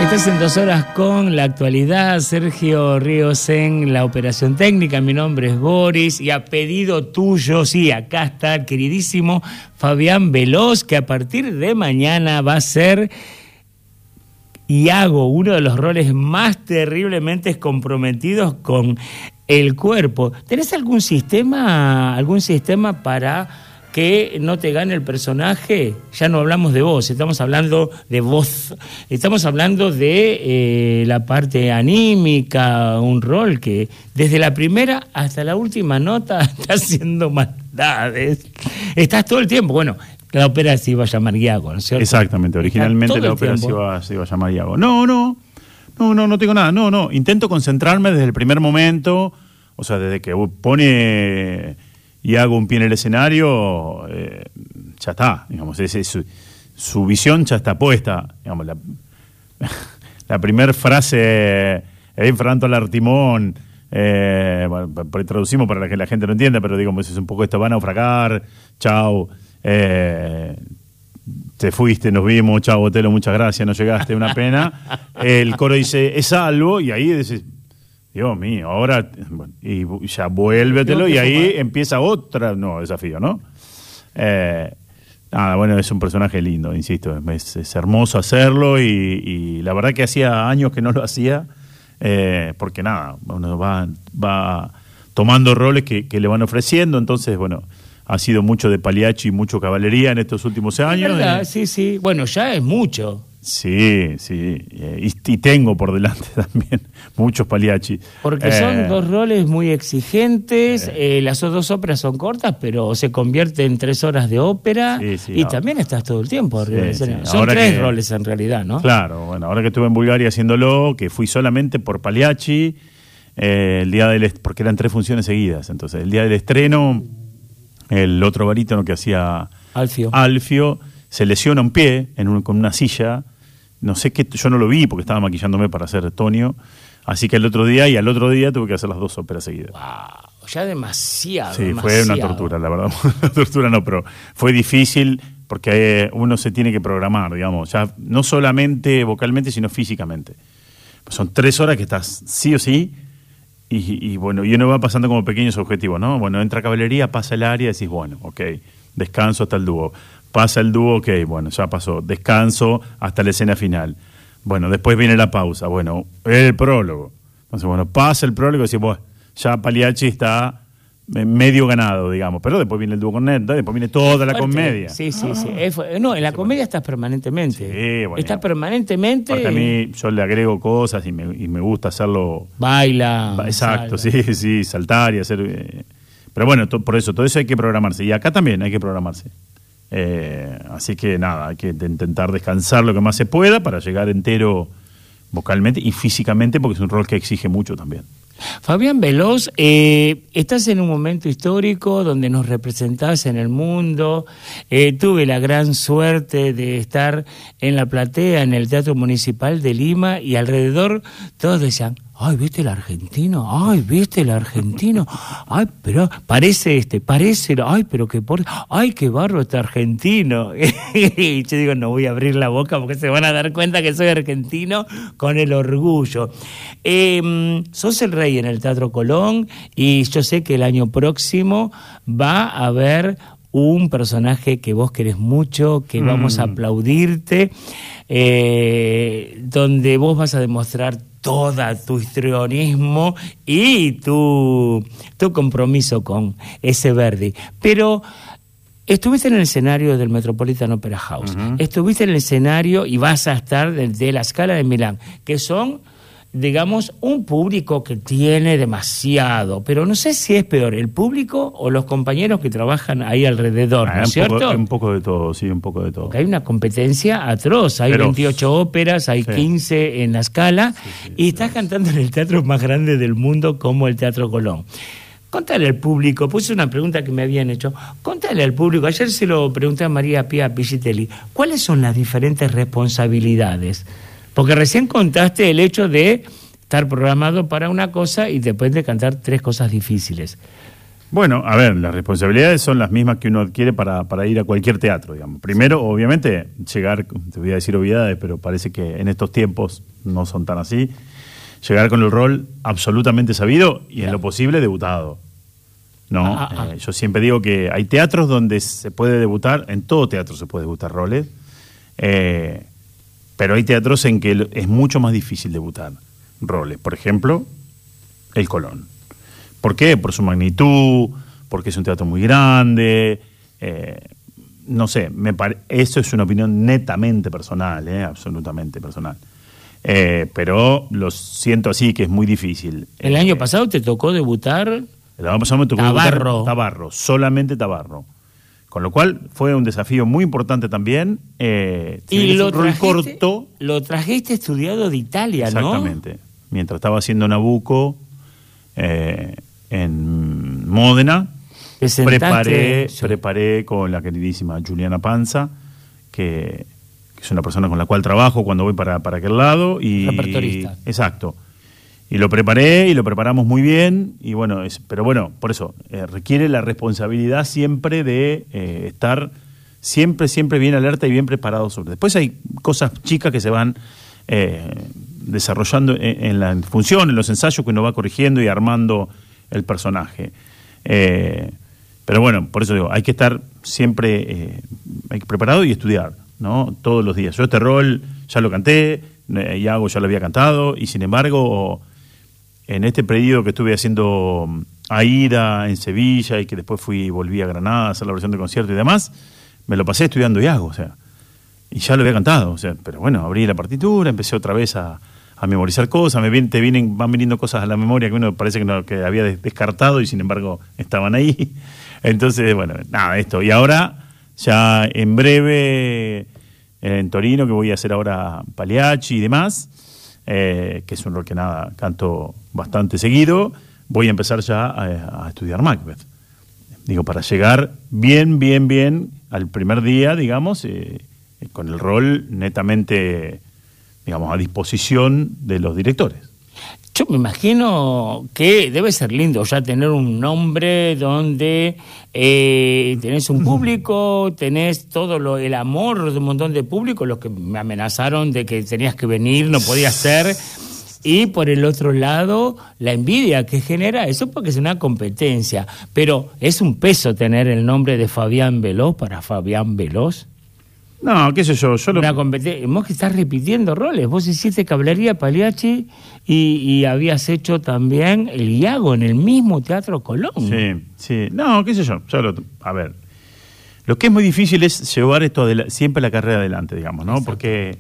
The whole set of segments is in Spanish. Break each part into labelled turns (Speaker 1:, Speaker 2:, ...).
Speaker 1: Estás en 2 horas con la actualidad. Sergio Ríos en la operación técnica. Mi nombre es Boris y a pedido tuyo, sí, acá está el queridísimo Fabián Veloz, que a partir de mañana va a ser Iago, uno de los roles más terriblemente comprometidos con el cuerpo. ¿Tenés algún sistema para que no te gane el personaje? Ya no hablamos de voz, estamos hablando de voz, estamos hablando de la parte anímica, un rol que desde la primera hasta la última nota está haciendo maldades. Estás todo el tiempo, bueno, la ópera se iba a llamar Iago, ¿no es cierto?
Speaker 2: Exactamente, originalmente la ópera se iba a llamar Iago. No tengo nada, no, intento concentrarme desde el primer momento, o sea, desde que pone Iago un pie en el escenario, ya está, digamos, su visión ya está puesta, digamos, la primera frase, Fernando Lartimón, bueno, traducimos para que la gente lo entienda, pero digamos, es un poco esto, van a naufragar, chao, te fuiste, nos vimos, chao, Botelo, muchas gracias, no llegaste, una pena. El coro dice, es salvo, y ahí dices, Dios mío, ahora, bueno, y ya vuélvetelo, y ahí empieza otro desafío, ¿no? Nada, bueno, es un personaje lindo, insisto, es hermoso hacerlo, y la verdad que hacía años que no lo hacía, porque nada, uno va tomando roles que le van ofreciendo, entonces, bueno, ha sido mucho de Pagliacci y mucho caballería en estos últimos años.
Speaker 1: ¿Verdad? Sí, bueno, ya es mucho.
Speaker 2: Sí, y tengo por delante también muchos Pagliacci.
Speaker 1: Porque son 2 roles muy exigentes, las 2 óperas son cortas, pero se convierte en 3 horas de ópera, y también estás todo el tiempo arriba del escenario. Son 3 roles en realidad, ¿no?
Speaker 2: Claro, bueno, ahora que estuve en Bulgaria haciéndolo, que fui solamente por Pagliacci, el día porque eran 3 funciones seguidas, entonces el día del estreno, el otro barítono que hacía Alfio se lesiona un pie con una silla, no sé qué, yo no lo vi porque estaba maquillándome para hacer Tonio, así que al otro día tuve que hacer las 2 óperas seguidas.
Speaker 1: Wow, ya demasiado.
Speaker 2: Sí, fue una tortura, la verdad. Una tortura no, pero fue difícil porque uno se tiene que programar, digamos, ya no solamente vocalmente, sino físicamente. Pues son 3 horas que estás sí o sí, y bueno, y uno va pasando como pequeños objetivos, ¿no? Bueno, entra caballería, pasa el área, decís, bueno, ok, descanso hasta el dúo. Pasa el dúo, ok, bueno, ya pasó. Descanso hasta la escena final. Bueno, después viene la pausa. Bueno, el prólogo. Entonces, bueno, pasa el prólogo y decís, bueno, ya Pagliacci está medio ganado, digamos. Pero después viene el dúo con Netta, después viene toda la comedia.
Speaker 1: Sí. No, en la comedia estás permanentemente.
Speaker 2: Sí, bueno.
Speaker 1: Estás permanentemente.
Speaker 2: Porque a mí yo le agrego cosas y me gusta hacerlo.
Speaker 1: Baila.
Speaker 2: Exacto, sí, saltar y hacer. Pero bueno, por eso, todo eso hay que programarse. Y acá también hay que programarse. Así que nada, hay que intentar descansar lo que más se pueda para llegar entero vocalmente y físicamente, porque es un rol que exige mucho también.
Speaker 1: Fabián Veloz, estás en un momento histórico donde nos representás en el mundo. Tuve la gran suerte de estar en la platea en el Teatro Municipal de Lima, y alrededor todos decían, ay, ¿viste el argentino? Ay, ¿viste el argentino? Ay, pero parece, ay, pero ay, qué barro este argentino. Y yo digo, no voy a abrir la boca porque se van a dar cuenta que soy argentino con el orgullo. Sos el rey en el Teatro Colón, y yo sé que el año próximo va a haber un personaje que vos querés mucho, que vamos a aplaudirte, donde vos vas a demostrar toda tu histrionismo y tu compromiso con ese Verdi. Pero estuviste en el escenario del Metropolitan Opera House, estuviste en el escenario y vas a estar de la Scala de Milán, que son, digamos, un público que tiene demasiado, pero no sé si es peor el público o los compañeros que trabajan ahí alrededor, ¿no es cierto?
Speaker 2: Un poco de todo, sí, un poco de todo.
Speaker 1: Porque hay una competencia atroz, hay 28 óperas, hay 15 en la Scala, y estás cantando en el teatro más grande del mundo como el Teatro Colón. Contale al público, puse una pregunta que me habían hecho, contale al público, ayer se lo pregunté a María Pía Piscitelli, ¿cuáles son las diferentes responsabilidades? Porque recién contaste el hecho de estar programado para una cosa y después de cantar 3 cosas difíciles.
Speaker 2: Bueno, a ver, las responsabilidades son las mismas que uno adquiere para ir a cualquier teatro, digamos. Primero, obviamente, llegar, te voy a decir obviedades, pero parece que en estos tiempos no son tan así, llegar con el rol absolutamente sabido y en lo posible debutado. ¿No? Yo siempre digo que hay teatros donde se puede debutar, en todo teatro se puede debutar roles, pero hay teatros en que es mucho más difícil debutar roles. Por ejemplo, el Colón. ¿Por qué? Por su magnitud, porque es un teatro muy grande, no sé, eso es una opinión netamente personal, absolutamente personal. Pero lo siento así, que es muy difícil.
Speaker 1: ¿El año pasado te tocó debutar?
Speaker 2: El año pasado me tocó
Speaker 1: Tabarro.
Speaker 2: debutar Tabarro, solamente Tabarro. Con lo cual fue un desafío muy importante también.
Speaker 1: Y lo trajiste estudiado de Italia, ¿no?
Speaker 2: Exactamente. Mientras estaba haciendo Nabucco en Módena, preparé con la queridísima Juliana Panza, que es una persona con la cual trabajo cuando voy para aquel lado.
Speaker 1: Repertorista.
Speaker 2: Exacto. Y lo preparé y lo preparamos muy bien. Y bueno, pero bueno, por eso requiere la responsabilidad siempre de estar siempre bien alerta y bien preparado sobre. Después hay cosas chicas que se van desarrollando en la función, en los ensayos que uno va corrigiendo y armando el personaje. Pero bueno, por eso digo, hay que estar siempre preparado y estudiar, ¿no? Todos los días. Yo este rol ya lo canté, Iago ya lo había cantado, y sin embargo, en este periodo que estuve haciendo Aida en Sevilla y que después volví a Granada a hacer la versión de concierto y demás, me lo pasé estudiando Iago, o sea, y ya lo había cantado, o sea, pero bueno, abrí la partitura, empecé otra vez a memorizar cosas, van viniendo cosas a la memoria que uno parece que había descartado y sin embargo estaban ahí. Entonces, bueno, nada, esto. Y ahora, ya en breve, en Torino, que voy a hacer ahora Pagliacci y demás, que es un rol que canto bastante seguido, voy a empezar ya a estudiar Macbeth. Digo, para llegar bien al primer día, digamos, con el rol netamente, digamos, a disposición de los directores.
Speaker 1: Yo me imagino que debe ser lindo ya tener un nombre donde tenés un público, tenés todo el amor de un montón de público, los que me amenazaron de que tenías que venir, no podías ser, y por el otro lado la envidia que genera eso, porque es una competencia, pero es un peso tener el nombre de Fabián Veloz para Fabián Veloz.
Speaker 2: No, qué sé yo.
Speaker 1: Vos que estás repitiendo roles. Vos hiciste Caballería Pagliacci y habías hecho también el Iago en el mismo Teatro Colón.
Speaker 2: Sí. No, qué sé yo. A ver, lo que es muy difícil es llevar esto siempre la carrera adelante, digamos, ¿no? Exacto. Porque,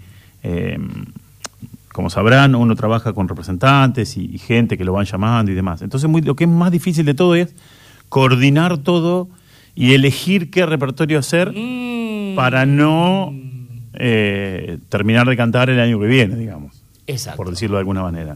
Speaker 2: como sabrán, uno trabaja con representantes y gente que lo van llamando y demás. Entonces, lo que es más difícil de todo es coordinar todo y elegir qué repertorio hacer para no terminar de cantar el año que viene, digamos.
Speaker 1: Exacto.
Speaker 2: Por decirlo de alguna manera.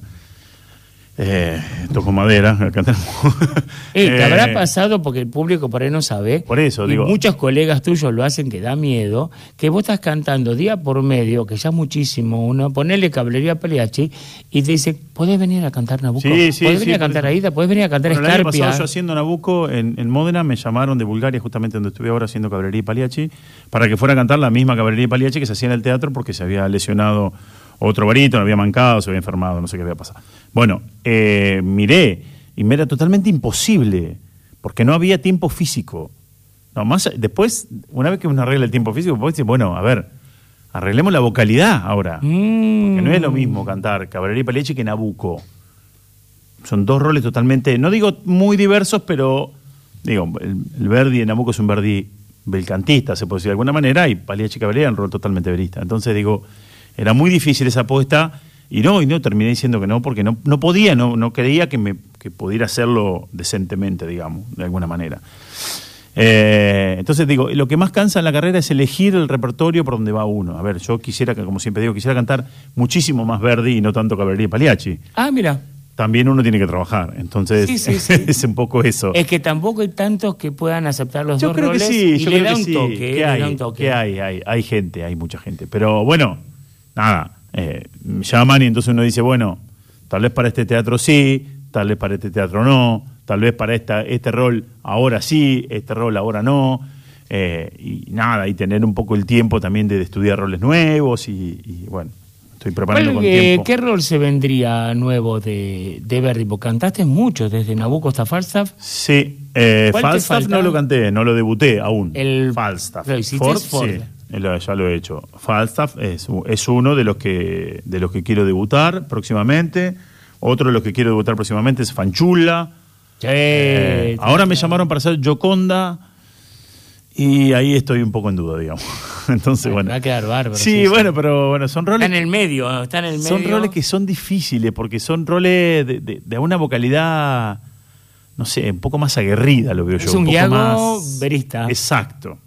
Speaker 2: Toco madera,
Speaker 1: te habrá pasado, porque el público por ahí no sabe.
Speaker 2: Por eso,
Speaker 1: y
Speaker 2: digo.
Speaker 1: Muchos colegas tuyos lo hacen, que da miedo, que vos estás cantando día por medio, que ya es muchísimo, ponerle Caballería Pagliacci y te dice, ¿podés venir a cantar Nabucco?
Speaker 2: Sí,
Speaker 1: ¿Podés venir a cantar Aida? ¿Podés venir a cantar Scarpia?
Speaker 2: El año pasado yo haciendo Nabucco en Módena, me llamaron de Bulgaria, justamente donde estuve ahora haciendo Caballería Pagliacci, para que fuera a cantar la misma Caballería Pagliacci que se hacía en el teatro, porque se había lesionado otro barítono, había mancado, se había enfermado, no sé qué había pasado. Bueno, miré, y me era totalmente imposible, porque no había tiempo físico. No, más después, una vez que uno arregla el tiempo físico, vos decís, bueno, a ver, arreglemos la vocalidad ahora. Porque no es lo mismo cantar Caballería Pagliacci que Nabucco. Son dos roles totalmente, no digo muy diversos, pero digo, el Verdi de Nabucco es un Verdi belcantista, se puede decir de alguna manera, y Pagliacci Caballería es un rol totalmente verista. Entonces digo, era muy difícil esa apuesta, y no terminé diciendo que no, porque no podía, no creía que pudiera hacerlo decentemente, digamos, de alguna manera. Entonces digo, lo que más cansa en la carrera es elegir el repertorio por donde va uno. A ver, yo quisiera, como siempre digo, quisiera cantar muchísimo más Verdi y no tanto Caballería Pagliacci.
Speaker 1: Ah, mira.
Speaker 2: También uno tiene que trabajar, entonces
Speaker 1: sí.
Speaker 2: es un poco eso.
Speaker 1: Es que tampoco hay tantos que puedan aceptar los dos roles.
Speaker 2: Yo creo que sí,
Speaker 1: Que
Speaker 2: hay gente, hay mucha gente. Pero bueno, nada, llaman y entonces uno dice, bueno, tal vez para este teatro sí, tal vez para este teatro no, tal vez para este rol ahora sí, este rol ahora no, y nada, y tener un poco el tiempo también de estudiar roles nuevos y bueno, estoy preparando con tiempo.
Speaker 1: ¿Qué rol se vendría nuevo de Verdi? Porque cantaste mucho, desde Nabucco hasta Falstaff.
Speaker 2: Sí, Falstaff no lo canté, no lo debuté aún. Falstaff.
Speaker 1: Lo hiciste
Speaker 2: Ford, sí, ya lo he hecho. Falstaff es uno de los que quiero debutar próximamente. Otro de los que quiero debutar próximamente es Fanciulla. Ahora me llamaron para hacer Gioconda y ahí estoy un poco en duda, digamos. Entonces, bueno.
Speaker 1: Va a quedar bárbaro.
Speaker 2: Sí, bueno, pero bueno, son roles.
Speaker 1: Está en el medio.
Speaker 2: Son roles que son difíciles porque son roles de una vocalidad, no sé, un poco más aguerrida, lo veo yo.
Speaker 1: Es un Iago
Speaker 2: más
Speaker 1: verista.
Speaker 2: Exacto.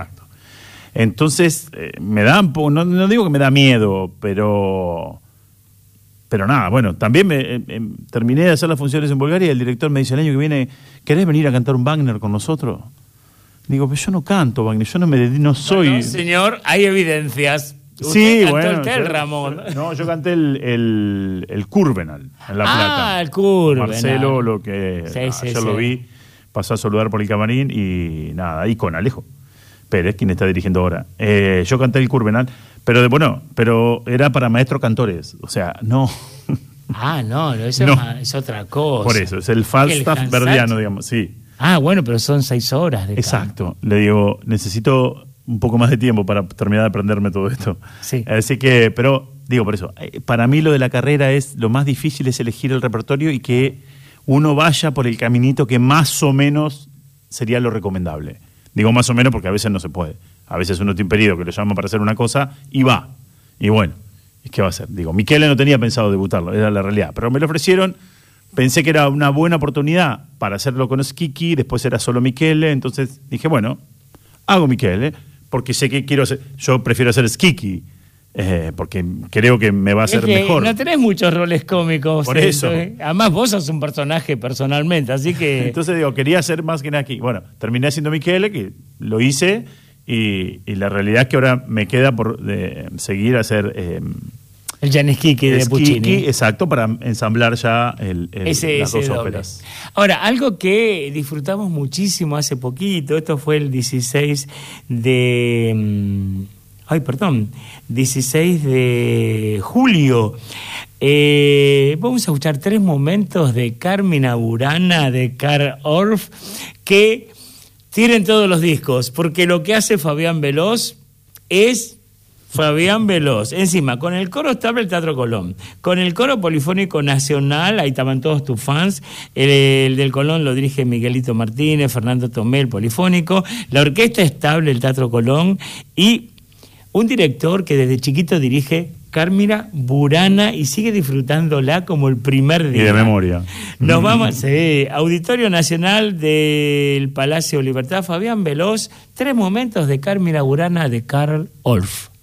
Speaker 2: Entonces, me da un poco, no digo que me da miedo, pero nada, bueno, también terminé de hacer las funciones en Bulgaria y el director me dice, el año que viene, ¿querés venir a cantar un Wagner con nosotros? Digo, pero yo no canto Wagner, yo no soy...
Speaker 1: No, señor, hay evidencias.
Speaker 2: Sí,
Speaker 1: bueno. Ramón.
Speaker 2: Yo canté el Curvenal en La Plata.
Speaker 1: El Curvenal.
Speaker 2: Marcelo, yo lo vi, pasó a saludar por el camarín y nada, y con Alejo Pérez, quien está dirigiendo ahora. Yo canté el Curvenal, pero era para maestros cantores, o sea, no...
Speaker 1: no, eso es otra cosa.
Speaker 2: Por eso, es el Falstaff verdiano, digamos, sí.
Speaker 1: Bueno, pero son 6 horas de
Speaker 2: Exacto. Canto. Le digo, necesito un poco más de tiempo para terminar de aprenderme todo esto.
Speaker 1: Sí.
Speaker 2: Así que, pero, digo por eso, para mí lo de la carrera lo más difícil es elegir el repertorio y que uno vaya por el caminito que más o menos sería lo recomendable. Digo más o menos porque a veces no se puede. A veces uno tiene un periodo que lo llama para hacer una cosa y va. Y bueno, ¿qué va a hacer? Digo, Michele no tenía pensado debutarlo, era la realidad. Pero me lo ofrecieron. Pensé que era una buena oportunidad para hacerlo con Schicchi, después era solo Michele, entonces dije, bueno, hago Michele, porque sé que quiero hacer, yo prefiero hacer Schicchi, porque creo que me va a hacer mejor.
Speaker 1: No tenés muchos roles cómicos.
Speaker 2: Por eso.
Speaker 1: Además vos sos un personaje personalmente, así que...
Speaker 2: Entonces digo, quería hacer más que nada aquí. Bueno, terminé haciendo Michele, que lo hice, y la realidad es que ahora me queda por seguir a hacer...
Speaker 1: el Gian Schicchi de Puccini.
Speaker 2: Exacto, para ensamblar ya las dos
Speaker 1: doble.
Speaker 2: óperas.
Speaker 1: Ahora, algo que disfrutamos muchísimo hace poquito, esto fue el 16 de julio. Vamos a escuchar 3 momentos de Carmina Burana de Carl Orff que tienen todos los discos, porque lo que hace Fabián Veloz es Fabián Veloz, encima, con el coro estable el Teatro Colón, con el coro polifónico nacional, ahí estaban todos tus fans, el del Colón lo dirige Miguelito Martínez, Fernando Tomé, el polifónico, la orquesta estable el Teatro Colón y un director que desde chiquito dirige Carmina Burana y sigue disfrutándola como el primer día.
Speaker 2: Y de memoria.
Speaker 1: Nos vamos, Auditorio Nacional del Palacio Libertad, Fabián Veloz, 3 momentos de Carmina Burana de Carl Orff.